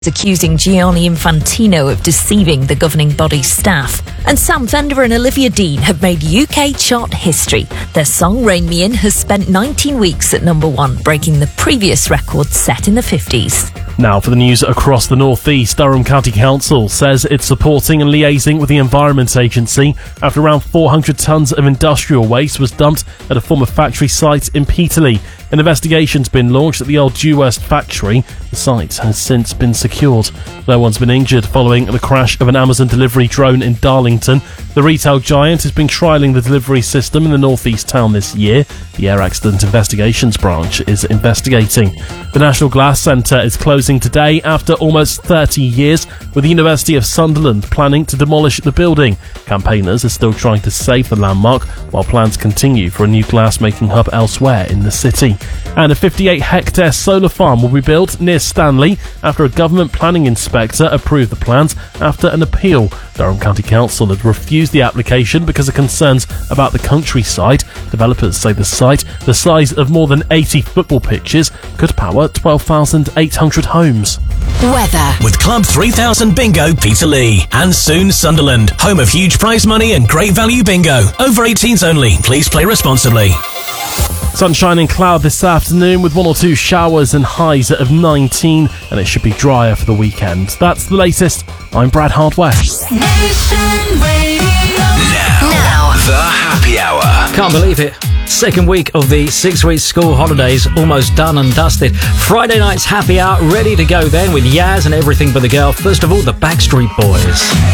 accusing Gianni Infantino of deceiving the governing body's staff. And Sam Fender and Olivia Dean have made UK chart history. Their song Rein Me In has spent 19 weeks at number 1, breaking the previous record set in the 50s. Now for the news across the North East. Durham County Council says it's supporting and liaising with the Environment Agency after around 400 tonnes of industrial waste was dumped at a former factory site in Peterlee. An investigation's been launched at the old Dewhurst factory. The site has since been secured. No one's been injured following the crash of an Amazon delivery drone in Darlington. The retail giant has been trialling the delivery system in the northeast town this year. The Air Accident Investigations Branch is investigating. The National Glass Centre is closing today after almost 30 years, with the University of Sunderland planning to demolish the building. Campaigners are still trying to save the landmark, while plans continue for a new glass-making hub elsewhere in the city. And a 58-hectare solar farm will be built near Stanley after a government planning inspector approved the plans after an appeal. Durham County Council had refused the application because of concerns about the countryside. Developers say the site, the size of more than 80 football pitches, could power 12,800 homes. Weather with Club 3000 Bingo Peterlee and soon Sunderland, home of huge prize money and great value bingo. Over 18s only. Please play responsibly. Sunshine and cloud this afternoon with 1 or 2 showers and highs of 19, and it should be drier for the weekend. That's the latest. I'm Brad Hardware. Now, the happy hour. Can't believe it. Second week of the 6-week school holidays almost done and dusted. Friday night's happy hour ready to go then with Yaz and Everything But The Girl. First of all, the Backstreet Boys.